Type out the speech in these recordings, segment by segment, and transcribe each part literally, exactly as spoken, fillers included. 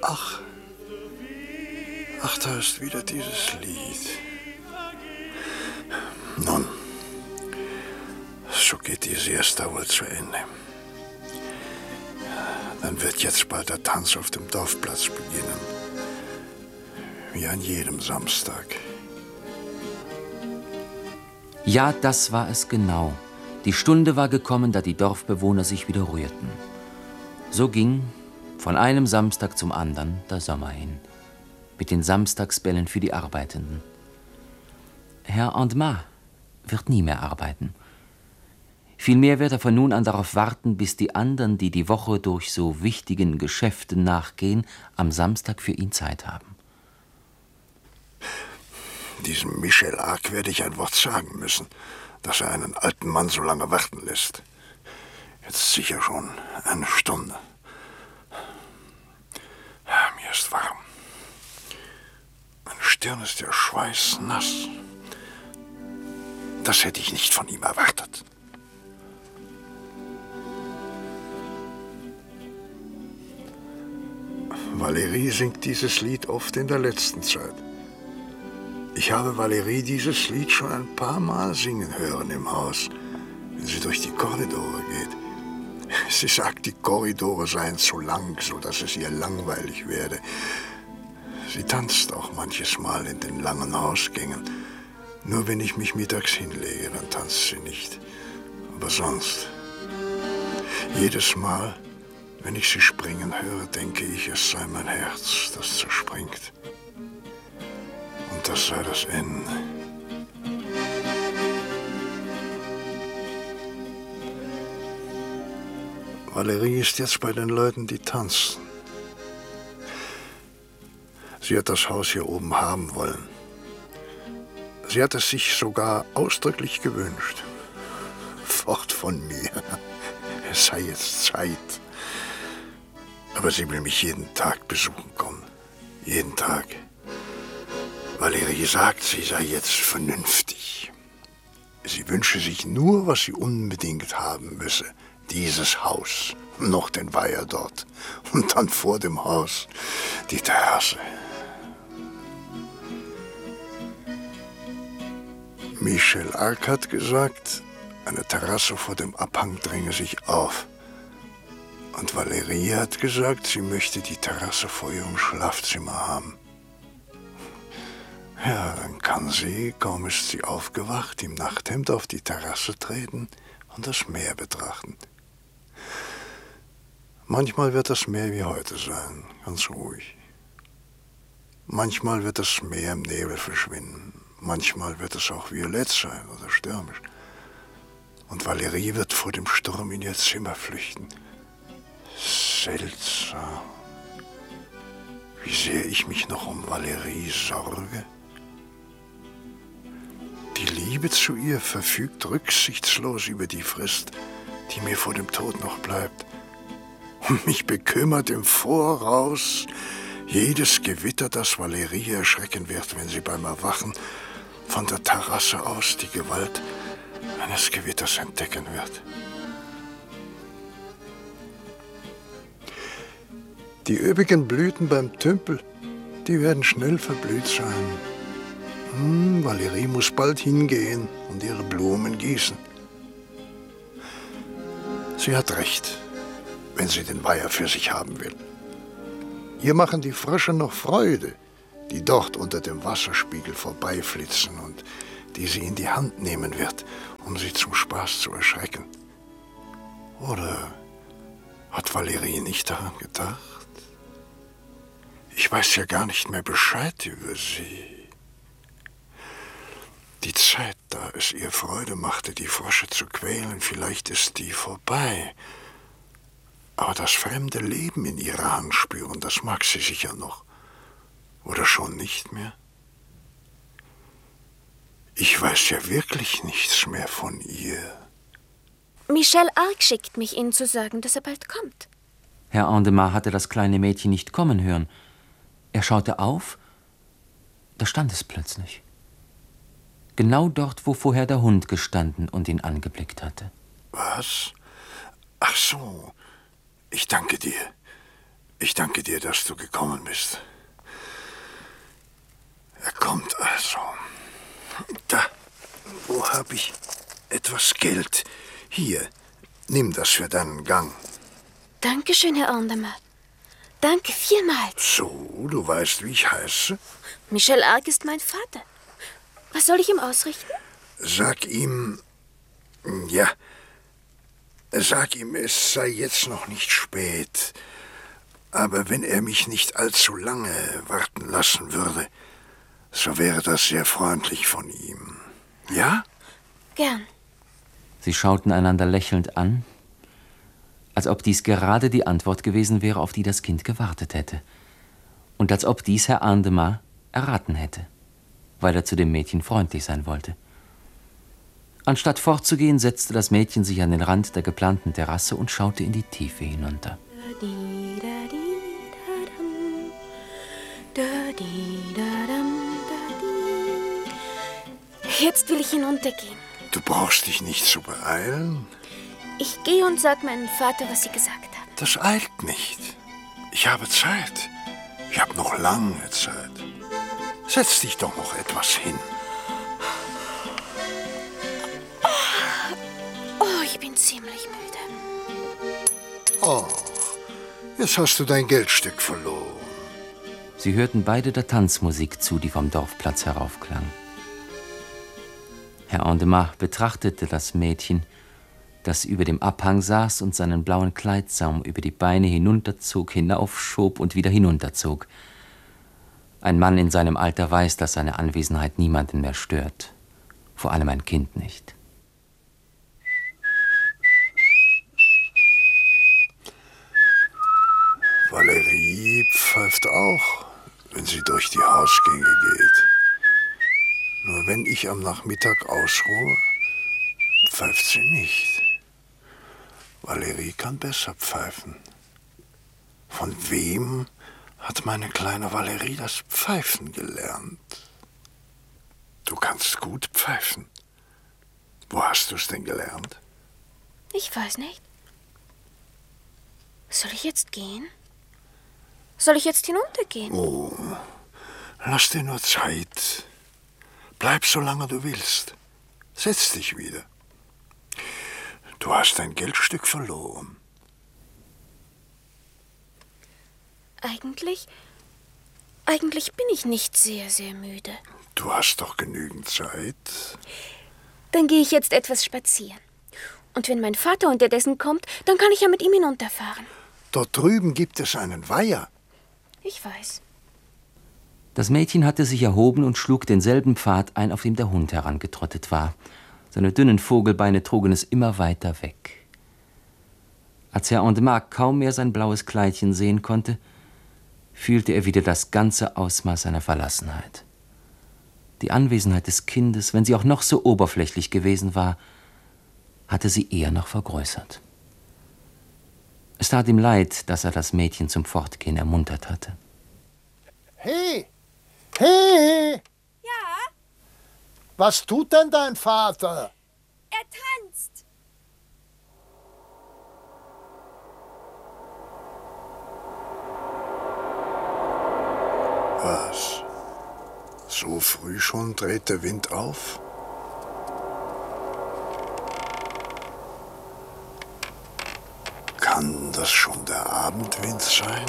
Ach, ach, da ist wieder dieses Lied. Nun, so geht die Siesta wohl zu Ende. Dann wird jetzt bald der Tanz auf dem Dorfplatz beginnen. Wie an jedem Samstag. Ja, das war es genau. Die Stunde war gekommen, da die Dorfbewohner sich wieder rührten. So ging von einem Samstag zum anderen der Sommer hin. Mit den Samstagsbällen für die Arbeitenden. Herr Andema wird nie mehr arbeiten. Vielmehr wird er von nun an darauf warten, bis die anderen, die die Woche durch so wichtigen Geschäften nachgehen, am Samstag für ihn Zeit haben. Diesem Michel Arc werde ich ein Wort sagen müssen, dass er einen alten Mann so lange warten lässt. Jetzt sicher schon eine Stunde. Mir ist warm. Meine Stirn ist ja schweißnass. Das hätte ich nicht von ihm erwartet. Valérie singt dieses Lied oft in der letzten Zeit. Ich habe Valérie dieses Lied schon ein paar Mal singen hören im Haus, wenn sie durch die Korridore geht. Sie sagt, die Korridore seien zu lang, so dass es ihr langweilig werde. Sie tanzt auch manches Mal in den langen Hausgängen. Nur wenn ich mich mittags hinlege, dann tanzt sie nicht. Aber sonst. Jedes Mal, wenn ich sie springen höre, denke ich, es sei mein Herz, das zerspringt. Und das sei das Ende. Valérie ist jetzt bei den Leuten, die tanzen. Sie hat das Haus hier oben haben wollen. Sie hat es sich sogar ausdrücklich gewünscht. Fort von mir. Es sei jetzt Zeit. Aber sie will mich jeden Tag besuchen kommen. Jeden Tag. Valérie sagt, sie sei jetzt vernünftig. Sie wünsche sich nur, was sie unbedingt haben müsse. Dieses Haus, noch den Weiher dort. Und dann vor dem Haus die Terrasse. Michel Arc hat gesagt, eine Terrasse vor dem Abhang dränge sich auf. Und Valérie hat gesagt, sie möchte die Terrasse vor ihrem Schlafzimmer haben. Ja, dann kann sie, kaum ist sie aufgewacht, im Nachthemd auf die Terrasse treten und das Meer betrachten. Manchmal wird das Meer wie heute sein, ganz ruhig. Manchmal wird das Meer im Nebel verschwinden. Manchmal wird es auch violett sein oder stürmisch. Und Valérie wird vor dem Sturm in ihr Zimmer flüchten. Seltsam. Wie sehr ich mich noch um Valérie sorge. Die Liebe zu ihr verfügt rücksichtslos über die Frist, die mir vor dem Tod noch bleibt. Und mich bekümmert im Voraus jedes Gewitter, das Valérie erschrecken wird, wenn sie beim Erwachen von der Terrasse aus die Gewalt eines Gewitters entdecken wird. Die üppigen Blüten beim Tümpel, die werden schnell verblüht sein. Hm, Valérie muss bald hingehen und ihre Blumen gießen. Sie hat recht, wenn sie den Weiher für sich haben will. Ihr machen die Frösche noch Freude, die dort unter dem Wasserspiegel vorbeiflitzen und die sie in die Hand nehmen wird, um sie zum Spaß zu erschrecken. Oder hat Valérie nicht daran gedacht? Ich weiß ja gar nicht mehr Bescheid über sie. Die Zeit, da es ihr Freude machte, die Frösche zu quälen, vielleicht ist die vorbei. Aber das fremde Leben in ihrer Hand spüren, das mag sie sicher noch. Oder schon nicht mehr? Ich weiß ja wirklich nichts mehr von ihr. Michel Arc schickt mich, Ihnen zu sagen, dass er bald kommt. Herr Andema hatte das kleine Mädchen nicht kommen hören. Er schaute auf, da stand es plötzlich. Genau dort, wo vorher der Hund gestanden und ihn angeblickt hatte. Was? Ach so, ich danke dir. Ich danke dir, dass du gekommen bist. Er kommt also. Da, wo habe ich etwas Geld? Hier, nimm das für deinen Gang. Dankeschön, Herr Andermatt. Danke vielmals. So, du weißt, wie ich heiße? Michel Arc ist mein Vater. Was soll ich ihm ausrichten? Sag ihm, ja, sag ihm, es sei jetzt noch nicht spät. Aber wenn er mich nicht allzu lange warten lassen würde, so wäre das sehr freundlich von ihm. Ja? Gern. Sie schauten einander lächelnd an, als ob dies gerade die Antwort gewesen wäre, auf die das Kind gewartet hätte. Und als ob dies Herr Andermatt erraten hätte, weil er zu dem Mädchen freundlich sein wollte. Anstatt fortzugehen, setzte das Mädchen sich an den Rand der geplanten Terrasse und schaute in die Tiefe hinunter. Jetzt will ich hinuntergehen. Du brauchst dich nicht zu beeilen. Ich gehe und sag meinem Vater, was Sie gesagt haben. Das eilt nicht. Ich habe Zeit. Ich habe noch lange Zeit. Setz dich doch noch etwas hin. Oh, ich bin ziemlich müde. Oh, jetzt hast du dein Geldstück verloren. Sie hörten beide der Tanzmusik zu, die vom Dorfplatz heraufklang. Herr Andermatt betrachtete das Mädchen, das über dem Abhang saß und seinen blauen Kleidsaum über die Beine hinunterzog, hinaufschob und wieder hinunterzog. Ein Mann in seinem Alter weiß, dass seine Anwesenheit niemanden mehr stört, vor allem ein Kind nicht. Valerie pfeift auch, wenn sie durch die Hausgänge geht. Nur wenn ich am Nachmittag ausruhe, pfeift sie nicht. Valerie kann besser pfeifen. Von wem hat meine kleine Valerie das Pfeifen gelernt? Du kannst gut pfeifen. Wo hast du es denn gelernt? Ich weiß nicht. Soll ich jetzt gehen? Soll ich jetzt hinuntergehen? Oh, lass dir nur Zeit. Bleib so lange du willst. Setz dich wieder. Du hast dein Geldstück verloren. Eigentlich, eigentlich bin ich nicht sehr, sehr müde. Du hast doch genügend Zeit. Dann gehe ich jetzt etwas spazieren. Und wenn mein Vater unterdessen kommt, dann kann ich ja mit ihm hinunterfahren. Dort drüben gibt es einen Weiher. Ich weiß. Das Mädchen hatte sich erhoben und schlug denselben Pfad ein, auf dem der Hund herangetrottet war. Seine dünnen Vogelbeine trugen es immer weiter weg. Als Herr Andermatt kaum mehr sein blaues Kleidchen sehen konnte, fühlte er wieder das ganze Ausmaß seiner Verlassenheit. Die Anwesenheit des Kindes, wenn sie auch noch so oberflächlich gewesen war, hatte sie eher noch vergrößert. Es tat ihm leid, dass er das Mädchen zum Fortgehen ermuntert hatte. Hey! Hey! Ja, Was tut denn dein Vater? er tanzt. Was? So früh schon dreht der Wind auf? Kann das schon der Abendwind sein?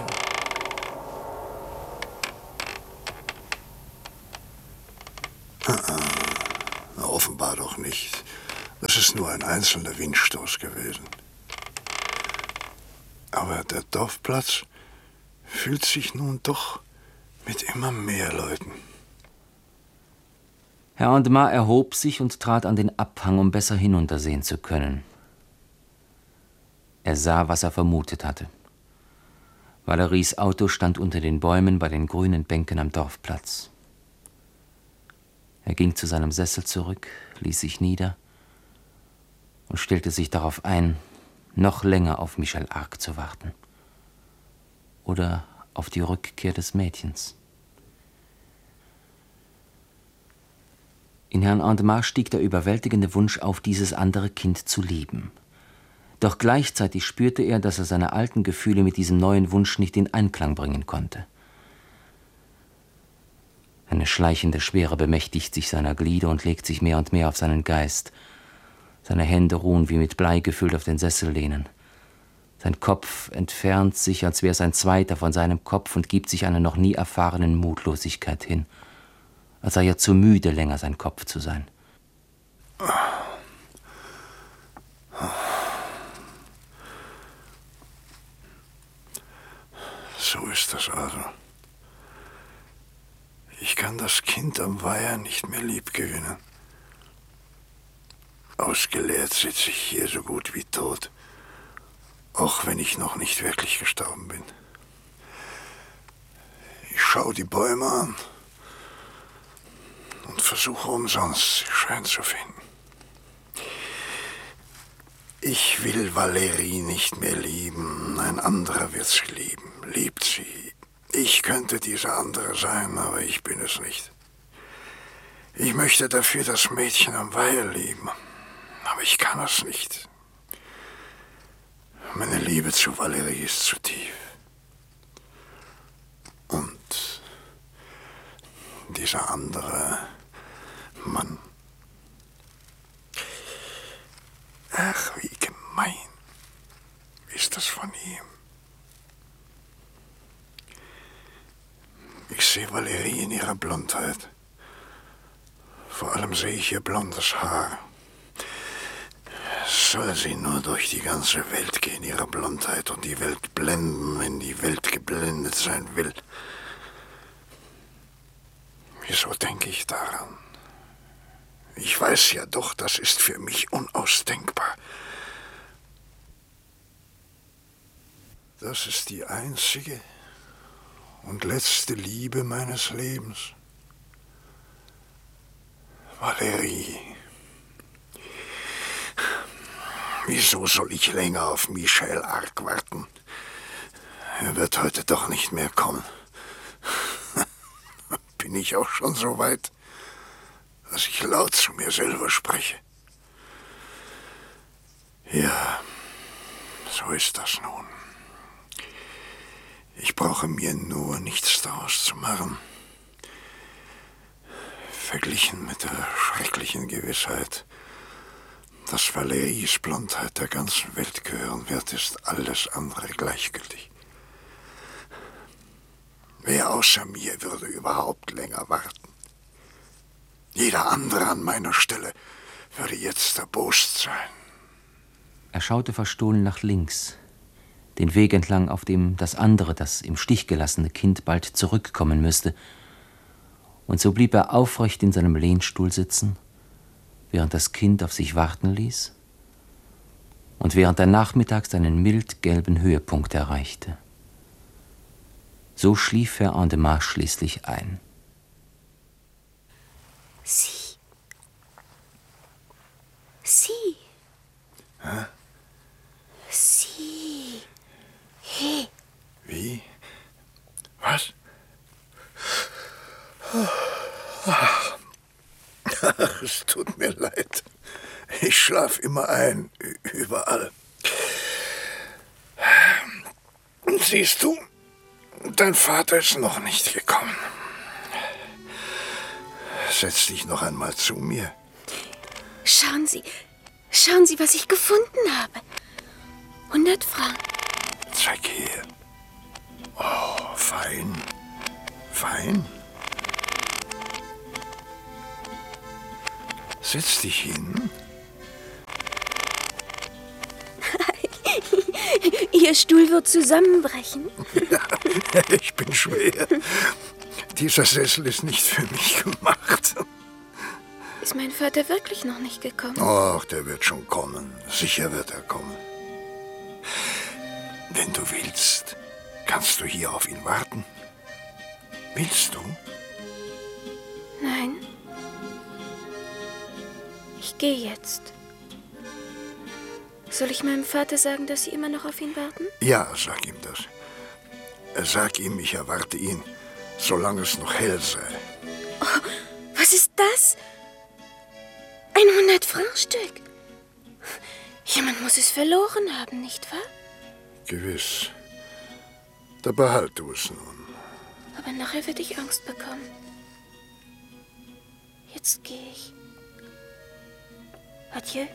Na, offenbar doch nicht. Das ist nur ein einzelner Windstoß gewesen. Aber der Dorfplatz fühlt sich nun doch mit immer mehr Leuten. Herr Andermatt erhob sich und trat an den Abhang, um besser hinuntersehen zu können. Er sah, was er vermutet hatte. Valeries Auto stand unter den Bäumen bei den grünen Bänken am Dorfplatz. Er ging zu seinem Sessel zurück, ließ sich nieder und stellte sich darauf ein, noch länger auf Michel Arc zu warten. Oder auf die Rückkehr des Mädchens. In Herrn Andermatt stieg der überwältigende Wunsch auf, dieses andere Kind zu lieben. Doch gleichzeitig spürte er, dass er seine alten Gefühle mit diesem neuen Wunsch nicht in Einklang bringen konnte. Eine schleichende Schwere bemächtigt sich seiner Glieder und legt sich mehr und mehr auf seinen Geist. Seine Hände ruhen wie mit Blei gefüllt auf den Sessellehnen. Sein Kopf entfernt sich, als wäre es ein zweiter von seinem Kopf und gibt sich einer noch nie erfahrenen Mutlosigkeit hin, als sei er zu müde, länger sein Kopf zu sein. So ist das also. Ich kann das Kind am Weiher nicht mehr liebgewinnen. Ausgeleert sitze ich hier so gut wie tot, auch wenn ich noch nicht wirklich gestorben bin. Ich schaue die Bäume an und versuche umsonst Schein zu finden. Ich will Valerie nicht mehr lieben, ein anderer wird sie lieben, liebt sie. Ich könnte dieser andere sein, aber ich bin es nicht. Ich möchte dafür das Mädchen am Weiher lieben, aber ich kann es nicht. Meine Liebe zu Valerie ist zu tief. Und dieser andere Mann. Ach, wie gemein ist das von ihm. Ich sehe Valerie in ihrer Blondheit. Vor allem sehe ich ihr blondes Haar. Soll sie nur durch die ganze Welt gehen, ihre Blondheit, und die Welt blenden, wenn die Welt geblendet sein will. Wieso denke ich daran? Ich weiß ja doch, das ist für mich unausdenkbar. Das ist die einzige und letzte Liebe meines Lebens. Valerie. Wieso soll ich länger auf Michel Arc warten? Er wird heute doch nicht mehr kommen. Bin ich auch schon so weit, dass ich laut zu mir selber spreche? Ja, so ist das nun. Ich brauche mir nur nichts daraus zu machen. Verglichen mit der schrecklichen Gewissheit, dass Valeries Blondheit der ganzen Welt gehören wird, ist alles andere gleichgültig. Wer außer mir würde überhaupt länger warten? Jeder andere an meiner Stelle würde jetzt erbost sein. Er schaute verstohlen nach links, den Weg entlang, auf dem das andere, das im Stich gelassene Kind bald zurückkommen müsste. Und so blieb er aufrecht in seinem Lehnstuhl sitzen, während das Kind auf sich warten ließ und während der Nachmittag seinen mild gelben Höhepunkt erreichte. So schlief Herr Andermatt schließlich ein. Sie. Sie. Hä? Sie. Hey. Wie? Was? Ach, es tut mir leid. Ich schlaf immer ein, überall. Siehst du, dein Vater ist noch nicht gekommen. Setz dich noch einmal zu mir. Schauen Sie, schauen Sie, was ich gefunden habe. hundert Franken. Zeig her. Oh, fein. Fein. Setz dich hin. Ihr Stuhl wird zusammenbrechen. Ja, ich bin schwer. Dieser Sessel ist nicht für mich gemacht. Ist mein Vater wirklich noch nicht gekommen? Ach, der wird schon kommen. Sicher wird er kommen. Wenn du willst, kannst du hier auf ihn warten. Willst du? Nein. Ich gehe jetzt. Soll ich meinem Vater sagen, dass Sie immer noch auf ihn warten? Ja, sag ihm das. Sag ihm, ich erwarte ihn, solange es noch hell sei. Oh, was ist das? Ein hundert-Franc-Stück. Jemand muss es verloren haben, nicht wahr? Gewiss. Da behalt du es nun. Aber nachher werde ich Angst bekommen. Jetzt gehe ich. Adieu.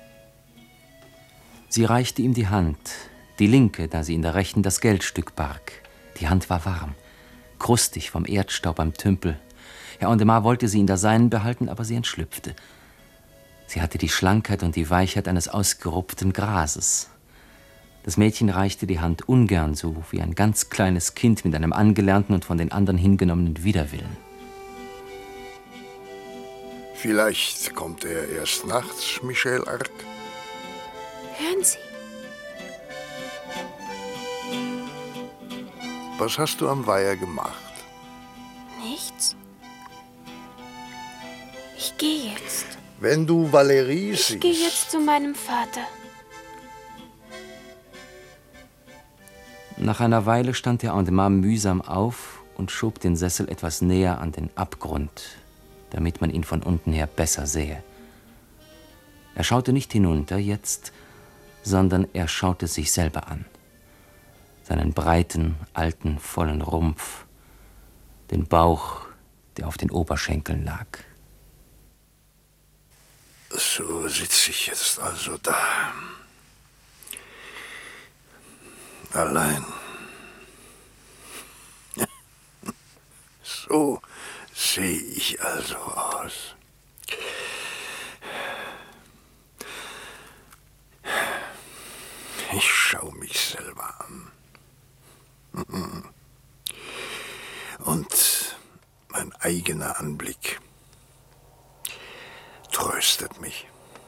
Sie reichte ihm die Hand, die linke, da sie in der rechten das Geldstück barg. Die Hand war warm, krustig vom Erdstaub am Tümpel. Herr Andemar wollte sie in der seinen behalten, aber sie entschlüpfte. Sie hatte die Schlankheit und die Weichheit eines ausgerupften Grases. Das Mädchen reichte die Hand ungern, so wie ein ganz kleines Kind mit einem angelernten und von den anderen hingenommenen Widerwillen. Vielleicht kommt er erst nachts, Michel Arc. Hören Sie. Was hast du am Weiher gemacht? Nichts. Ich gehe jetzt. Wenn du Valerie Ich siehst... gehe jetzt zu meinem Vater. Nach einer Weile stand Herr Andemar mühsam auf und schob den Sessel etwas näher an den Abgrund, damit man ihn von unten her besser sähe. Er schaute nicht hinunter jetzt, sondern er schaute sich selber an. Seinen breiten, alten, vollen Rumpf, den Bauch, der auf den Oberschenkeln lag. So sitze ich jetzt also da. Allein. So sehe ich also aus. Ich schaue mich selber an. Und mein eigener Anblick tröstet mich.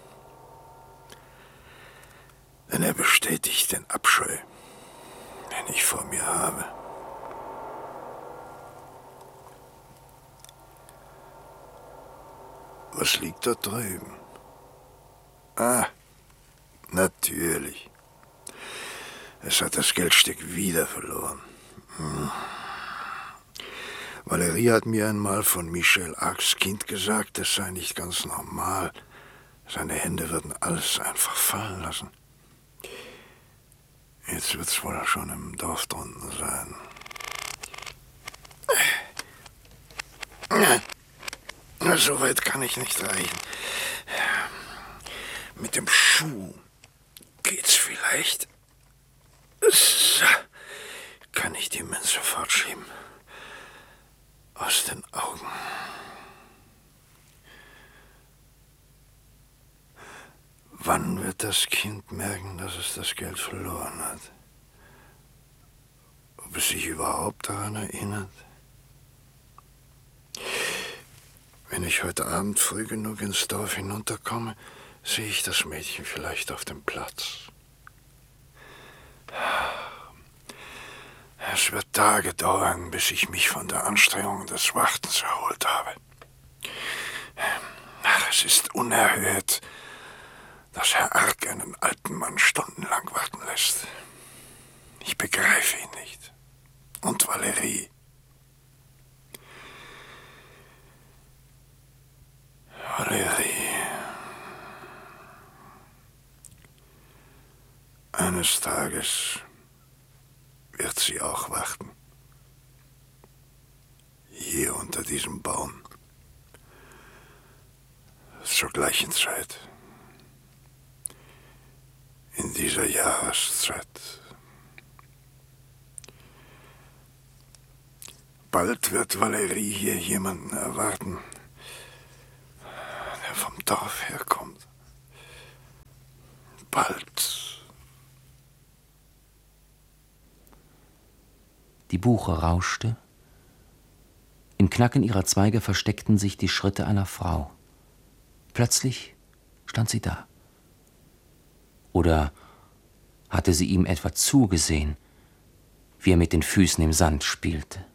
Denn er bestätigt den Abscheu, den ich vor mir habe. Was liegt da drüben? Ah, natürlich. Es hat das Geldstück wieder verloren. Hm. Valerie hat mir einmal von Michel Arcs Kind gesagt, es sei nicht ganz normal. Seine Hände würden alles einfach fallen lassen. Jetzt wird's wohl schon im Dorf drunten sein. So weit kann ich nicht reichen. Mit dem Schuh geht's vielleicht. So, kann ich die Münze fortschieben. Aus den Augen. Wann wird das Kind merken, dass es das Geld verloren hat? Ob es sich überhaupt daran erinnert? Wenn ich heute Abend früh genug ins Dorf hinunterkomme, sehe ich das Mädchen vielleicht auf dem Platz. Es wird Tage dauern, bis ich mich von der Anstrengung des Wartens erholt habe. Ach, es ist unerhört, dass Herr Arc einen alten Mann stundenlang warten lässt. Ich begreife ihn nicht. Und Valerie. Valerie. Eines Tages wird sie auch warten. Hier unter diesem Baum. Zur gleichen Zeit. In dieser Jahreszeit. Bald wird Valerie hier jemanden erwarten, der vom Dorf herkommt. Bald. Die Buche rauschte. Im Knacken ihrer Zweige versteckten sich die Schritte einer Frau. Plötzlich stand sie da. Oder hatte sie ihm etwa zugesehen, wie er mit den Füßen im Sand spielte?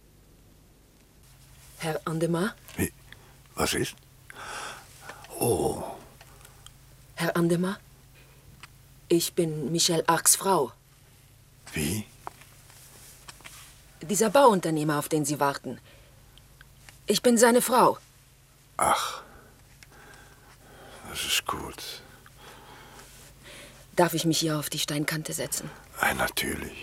Herr Andemar? Wie? Was ist? Oh. Herr Andemar? Ich bin Michel Arcs Frau. Wie? Dieser Bauunternehmer, auf den Sie warten. Ich bin seine Frau. Ach, das ist gut. Darf ich mich hier auf die Steinkante setzen? Ei, natürlich.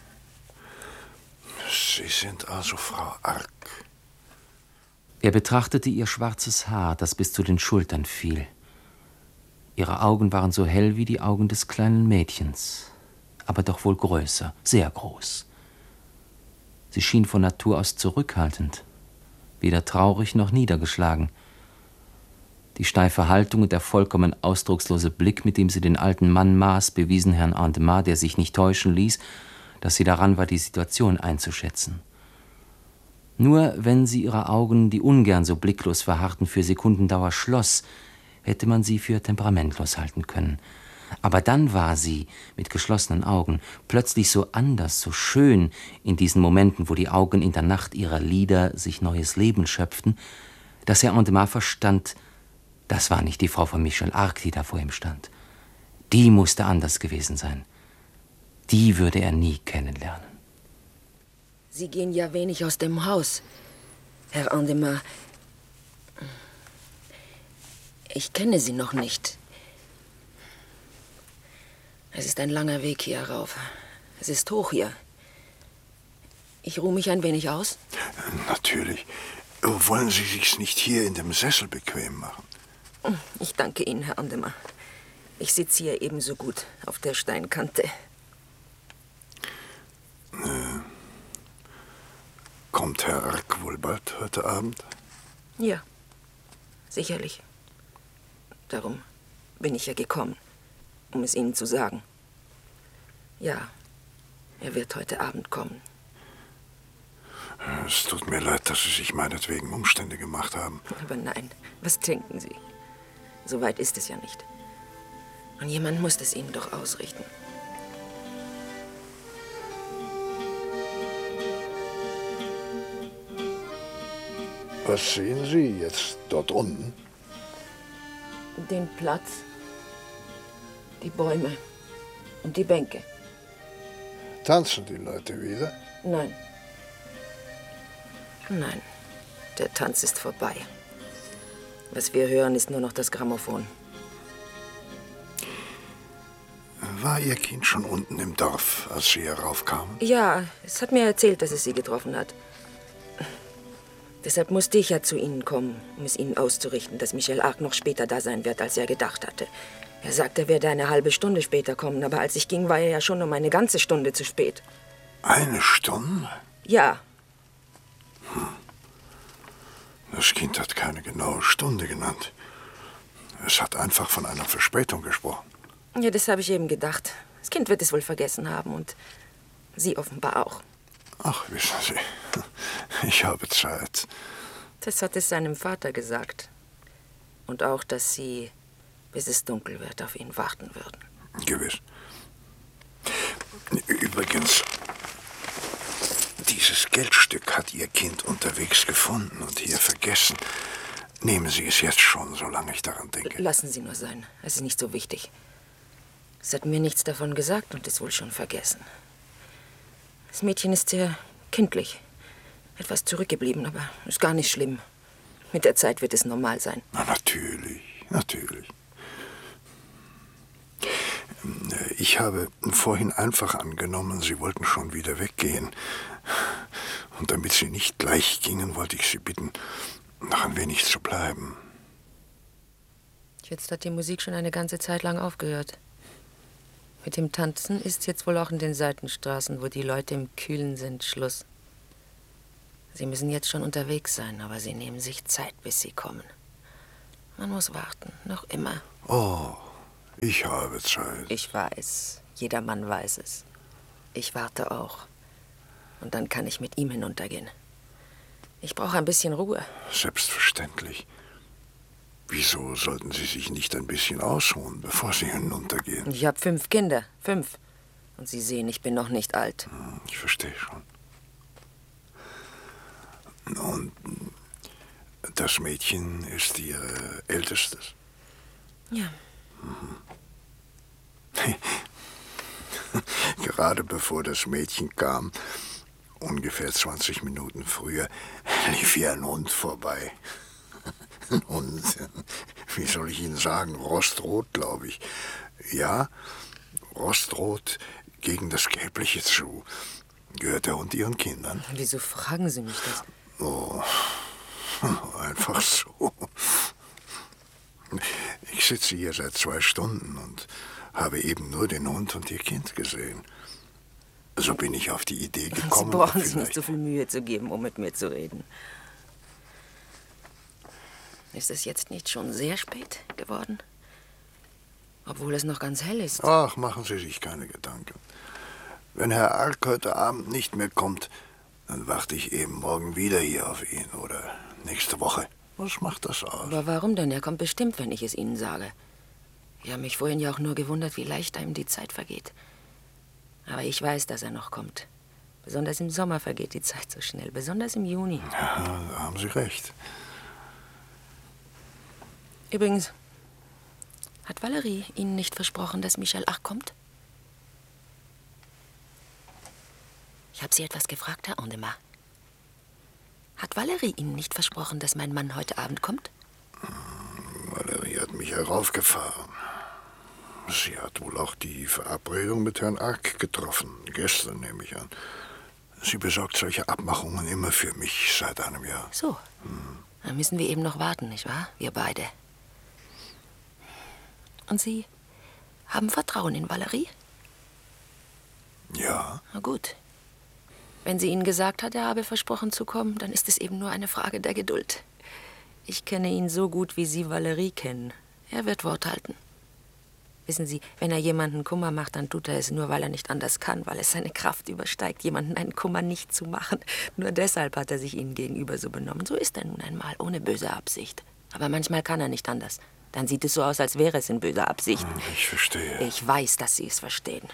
Sie sind also Frau Ark. Er betrachtete ihr schwarzes Haar, das bis zu den Schultern fiel. Ihre Augen waren so hell wie die Augen des kleinen Mädchens, aber doch wohl größer, sehr groß. Sie schien von Natur aus zurückhaltend, weder traurig noch niedergeschlagen. Die steife Haltung und der vollkommen ausdruckslose Blick, mit dem sie den alten Mann maß, bewiesen Herrn Andemar, der sich nicht täuschen ließ, dass sie daran war, die Situation einzuschätzen. Nur wenn sie ihre Augen, die ungern so blicklos verharrten, für Sekundendauer schloss, hätte man sie für temperamentlos halten können. Aber dann war sie, mit geschlossenen Augen, plötzlich so anders, so schön, in diesen Momenten, wo die Augen in der Nacht ihrer Lider sich neues Leben schöpften, dass Herr Andemar verstand, das war nicht die Frau von Michel Arc, die da vor ihm stand. Die musste anders gewesen sein. Die würde er nie kennenlernen. Sie gehen ja wenig aus dem Haus, Herr Andemar. Ich kenne Sie noch nicht. Es ist ein langer Weg hier rauf. Es ist hoch hier. Ich ruhe mich ein wenig aus. Natürlich. Wollen Sie sich's nicht hier in dem Sessel bequem machen? Ich danke Ihnen, Herr Andemar. Ich sitze hier ebenso gut auf der Steinkante. Äh, kommt Herr Ark wohl bald heute Abend? Ja, sicherlich. Darum bin ich ja gekommen, um es Ihnen zu sagen. Ja, er wird heute Abend kommen. Es tut mir leid, dass Sie sich meinetwegen Umstände gemacht haben. Aber nein, was denken Sie? So weit ist es ja nicht. Und jemand muss es Ihnen doch ausrichten. Was sehen Sie jetzt dort unten? Den Platz, die Bäume und die Bänke. Tanzen die Leute wieder? Nein. Nein, der Tanz ist vorbei. Was wir hören, ist nur noch das Grammophon. War Ihr Kind schon unten im Dorf, als Sie hier raufkamen? Ja, es hat mir erzählt, dass es Sie getroffen hat. Deshalb musste ich ja zu Ihnen kommen, um es Ihnen auszurichten, dass Michel Arc noch später da sein wird, als er gedacht hatte. Er sagte, er werde eine halbe Stunde später kommen, aber als ich ging, war er ja schon um eine ganze Stunde zu spät. Eine Stunde? Ja. Hm. Das Kind hat keine genaue Stunde genannt. Es hat einfach von einer Verspätung gesprochen. Ja, das habe ich eben gedacht. Das Kind wird es wohl vergessen haben und Sie offenbar auch. Ach, wissen Sie, ich habe Zeit. Das hat es seinem Vater gesagt. Und auch, dass Sie, bis es dunkel wird, auf ihn warten würden. Gewiss. Übrigens, dieses Geldstück hat Ihr Kind unterwegs gefunden und hier vergessen. Nehmen Sie es jetzt schon, solange ich daran denke. Lassen Sie nur sein. Es ist nicht so wichtig. Es hat mir nichts davon gesagt und ist wohl schon vergessen. Das Mädchen ist sehr kindlich. Etwas zurückgeblieben, aber ist gar nicht schlimm. Mit der Zeit wird es normal sein. Na, natürlich, natürlich. Ich habe vorhin einfach angenommen, Sie wollten schon wieder weggehen. Und damit Sie nicht gleich gingen, wollte ich Sie bitten, noch ein wenig zu bleiben. Jetzt hat die Musik schon eine ganze Zeit lang aufgehört. Mit dem Tanzen ist jetzt wohl auch in den Seitenstraßen, wo die Leute im Kühlen sind, Schluss. Sie müssen jetzt schon unterwegs sein, aber Sie nehmen sich Zeit, bis Sie kommen. Man muss warten, noch immer. Oh, ich habe Zeit. Ich weiß, jeder Mann weiß es. Ich warte auch. Und dann kann ich mit ihm hinuntergehen. Ich brauche ein bisschen Ruhe. Selbstverständlich. Wieso sollten Sie sich nicht ein bisschen ausruhen, bevor Sie hinuntergehen? Ich habe fünf Kinder. Fünf. Und Sie sehen, ich bin noch nicht alt. Ich verstehe schon. Und das Mädchen ist Ihr ältestes? Ja. Mhm. Gerade bevor das Mädchen kam, ungefähr zwanzig Minuten früher, lief hier ein Hund vorbei. Ein Hund, wie soll ich Ihnen sagen, rostrot, glaube ich. Ja, rostrot gegen das Gelbliche zu. Gehört der Hund Ihren Kindern? Wieso fragen Sie mich das? Oh, einfach so. Ich sitze hier seit zwei Stunden und habe eben nur den Hund und Ihr Kind gesehen. So bin ich auf die Idee gekommen. Sie brauchen sich vielleicht- nicht so viel Mühe zu geben, um mit mir zu reden. Ist es jetzt nicht schon sehr spät geworden? Obwohl es noch ganz hell ist. Ach, machen Sie sich keine Gedanken. Wenn Herr Ark heute Abend nicht mehr kommt, dann warte ich eben morgen wieder hier auf ihn oder nächste Woche. Was macht das aus? Aber warum denn? Er kommt bestimmt, wenn ich es Ihnen sage. Ich habe mich vorhin ja auch nur gewundert, wie leicht einem die Zeit vergeht. Aber ich weiß, dass er noch kommt. Besonders im Sommer vergeht die Zeit so schnell. Besonders im Juni. Ja, da haben Sie recht. Übrigens, hat Valerie Ihnen nicht versprochen, dass Michel Ark kommt? Ich habe Sie etwas gefragt, Herr Andemar. Hat Valerie Ihnen nicht versprochen, dass mein Mann heute Abend kommt? Valerie hat mich heraufgefahren. Sie hat wohl auch die Verabredung mit Herrn Ark getroffen. Gestern, nehme ich an. Sie besorgt solche Abmachungen immer für mich seit einem Jahr. So. Dann müssen wir eben noch warten, nicht wahr? Wir beide. Und Sie haben Vertrauen in Valerie? Ja, Na gut. Wenn sie Ihnen gesagt hat, er habe versprochen zu kommen, dann ist es eben nur eine Frage der Geduld. Ich kenne ihn so gut, wie Sie Valerie kennen. Er wird Wort halten. Wissen Sie, wenn er jemanden Kummer macht, dann tut er es nur, weil er nicht anders kann, weil es seine Kraft übersteigt, jemanden einen Kummer nicht zu machen. Nur deshalb hat er sich Ihnen gegenüber so benommen. So ist er nun einmal, ohne böse Absicht. Aber manchmal kann er nicht anders. Dann sieht es so aus, als wäre es in böser Absicht. ich verstehe. Ich weiß, dass Sie es verstehen.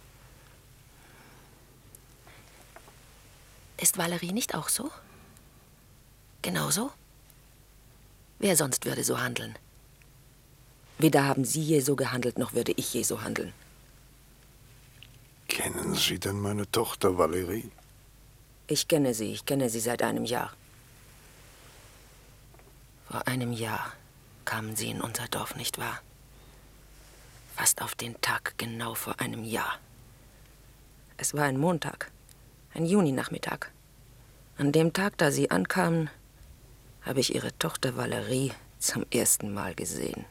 Ist Valerie nicht auch so? Genauso? Wer sonst würde so handeln? Weder haben Sie je so gehandelt, noch würde ich je so handeln. Kennen Sie denn meine Tochter Valerie? Ich kenne sie, ich kenne sie seit einem Jahr. Vor einem Jahr kamen Sie in unser Dorf, nicht wahr? Fast auf den Tag, genau vor einem Jahr. Es war ein Montag, ein Juninachmittag. An dem Tag, da Sie ankamen, habe ich Ihre Tochter Valerie zum ersten Mal gesehen.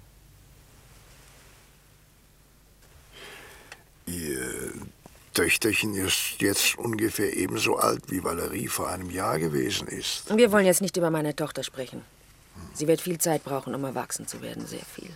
Ihr Töchterchen ist jetzt ungefähr ebenso alt, wie Valerie vor einem Jahr gewesen ist. Wir wollen jetzt nicht über meine Tochter sprechen. Sie wird viel Zeit brauchen, um erwachsen zu werden, sehr viel.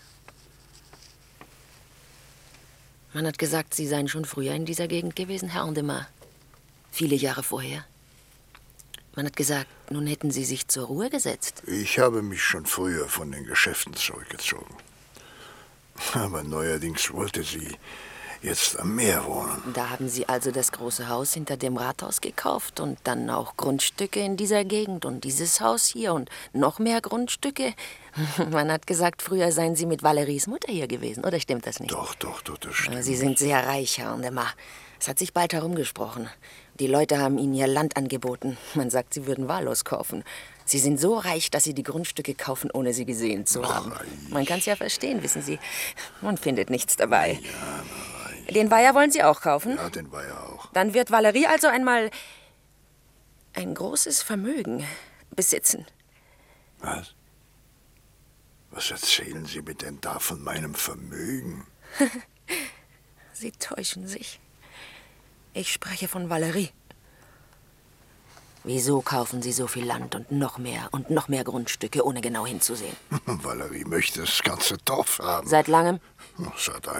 Man hat gesagt, Sie seien schon früher in dieser Gegend gewesen, Herr Andemar. Viele Jahre vorher. Man hat gesagt, nun hätten Sie sich zur Ruhe gesetzt. Ich habe mich schon früher von den Geschäften zurückgezogen. Aber neuerdings wollte sie jetzt am Meer wohnen. Da haben Sie also das große Haus hinter dem Rathaus gekauft und dann auch Grundstücke in dieser Gegend und dieses Haus hier und noch mehr Grundstücke. Man hat gesagt, früher seien Sie mit Valeries Mutter hier gewesen, oder stimmt das nicht? Doch, doch, doch, das stimmt. Sie sind sehr reich, Herr Andemar. Es hat sich bald herumgesprochen. Die Leute haben Ihnen ihr Land angeboten. Man sagt, Sie würden wahllos kaufen. Sie sind so reich, dass Sie die Grundstücke kaufen, ohne sie gesehen zu haben. Reich. Man kann es ja verstehen, wissen Sie. Man findet nichts dabei. Den Weiher wollen Sie auch kaufen? Ja, den war ja auch. Dann wird Valerie also einmal ein großes Vermögen besitzen. Was? Was erzählen Sie mir denn da von meinem Vermögen? Sie täuschen sich. Ich spreche von Valerie. Wieso kaufen Sie so viel Land und noch mehr und noch mehr Grundstücke, ohne genau hinzusehen? Valerie möchte das ganze Dorf haben. Seit langem? Seit